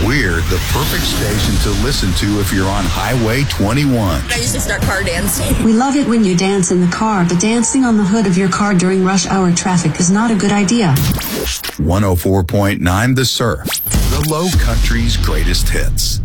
We're the perfect station to listen to if you're on Highway 21. I usually start car dancing. We love it when you dance in the car, but dancing on the hood of your car during rush hour traffic is not a good idea. 104.9 The Surf, the Low Country's greatest hits.